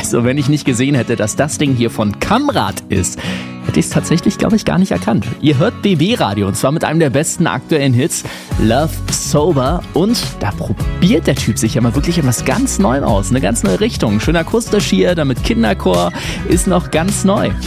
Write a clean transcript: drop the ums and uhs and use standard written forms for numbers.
nichts. Und wenn ich nicht gesehen hätte, dass das Ding hier von Kamrad ist, hätte ich es tatsächlich, glaube ich, gar nicht erkannt. Ihr hört BB Radio und zwar mit einem der besten aktuellen Hits, Love Sober. Und da probiert der Typ sich ja mal wirklich etwas ganz Neuem aus. Eine ganz neue Richtung. Schön akustisch hier, damit Kinderchor ist noch ganz neu.